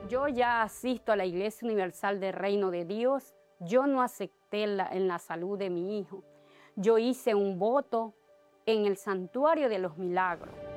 Yo ya asisto a la Iglesia Universal del Reino de Dios. Yo no acepté en la salud de mi hijo. Yo hice un voto en el Santuario de los Milagros.